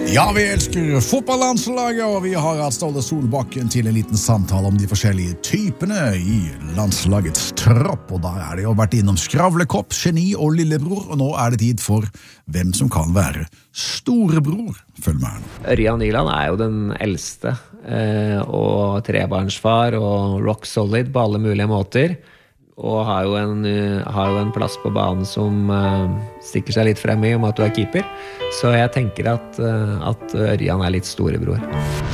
Ja, vi elsker fotballandslaget, og vi har hatt Ståle Solbakken til en liten samtale om de forskjellige typene i landslagets tropp. Og der det jo vært innom skravlekopp, geni og lillebror, og nå det tid for hvem som kan være storebror. Følg med her nå. Ørjan Nyland jo den eldste, og trebarnsfar, og rock solid på alle mulige måter. Og har jo en plass på banen som stikker seg litt frem i om at du keeper. Så jeg tenker at Ørjan litt storebror.